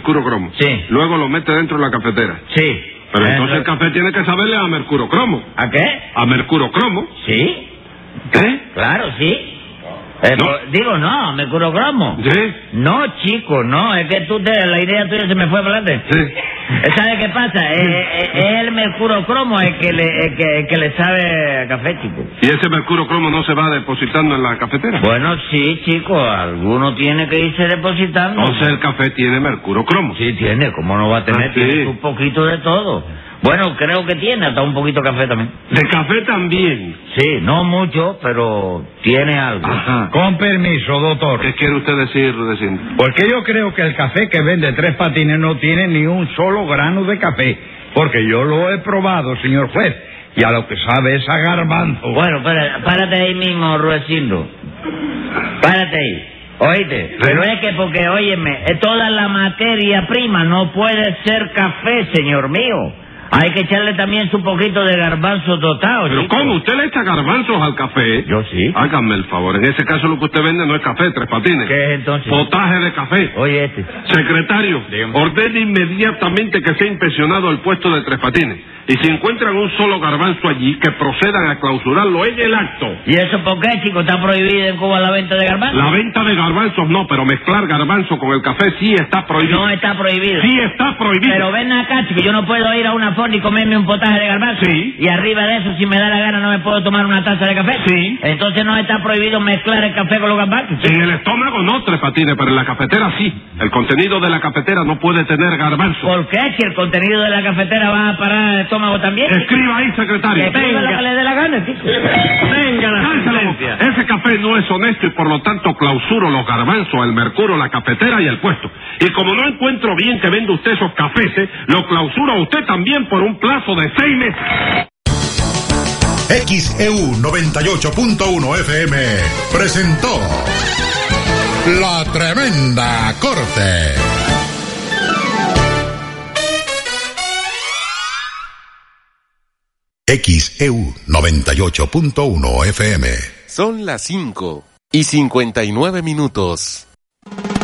mercurio cromo. Sí. Luego lo mete dentro de la cafetera. Sí. Pero entonces el café tiene que saberle a mercurio cromo. ¿A qué? A mercurio cromo. Sí. Claro, sí. No. No, mercurio cromo. Sí. No, chico, no, es que la idea tuya se me fue para adelante. Sí. ¿Sabes qué pasa? Es el mercurio cromo el que le sabe a café, chico. ¿Y ese mercurio cromo no se va depositando en la cafetera? Bueno, sí, chico, alguno tiene que irse depositando. Entonces el café tiene mercurio cromo. Sí, tiene, ¿cómo no va a tener? Sí. Tiene un poquito de todo. Bueno, creo que tiene hasta un poquito de café también. De café también. Sí, no mucho, pero tiene algo. Ajá. Con permiso, doctor. ¿Qué quiere usted decir, Rudecindo? Porque yo creo que el café que vende Tres Patines no tiene ni un solo grano de café. Porque yo lo he probado, señor juez. Y a lo que sabe es a garbanzo. Bueno, párate ahí mismo, Rudecindo. Párate ahí. Oíste, pero es que porque, óyeme, toda la materia prima no puede ser café, señor mío. Hay que echarle también su poquito de garbanzo tostado. ¿Pero chico. cómo? ¿Usted le echa garbanzos al café? Yo sí. Háganme el favor. En ese caso lo que usted vende no es café, Tres Patines. ¿Qué es entonces? Potaje de café. Oye, Secretario, Dígame. ordene inmediatamente que sea inspeccionado el puesto de Tres Patines. Y si encuentran un solo garbanzo allí, que procedan a clausurarlo en el acto. ¿Y eso por qué, chico? ¿Está prohibido en Cuba la venta de garbanzo? La venta de garbanzos no, pero mezclar garbanzo con el café sí está prohibido. No está prohibido. Sí está prohibido. Pero ven acá, chico, yo no puedo ir a una fonda y comerme un potaje de garbanzo. Sí. Y arriba de eso, si me da la gana, no me puedo tomar una taza de café. Sí. Entonces no está prohibido mezclar el café con los garbanzos. En el estómago no, Tres Patines, pero en la cafetera sí. El contenido de la cafetera no puede tener garbanzo. ¿Por qué? Si el contenido de la cafetera va a parar el estómago también. Escriba ahí, secretario. Que escriba lo que le dé la gana, chico. Venga, ese café no es honesto y por lo tanto clausuro los garbanzos, el mercurio, la cafetera y el puesto. Y como no encuentro bien que venda usted esos cafés, lo clausuro a usted también por un plazo de 6 meses. XEU 98.1 FM presentó La Tremenda Corte. XEU 98.1 FM. Son las 5:59.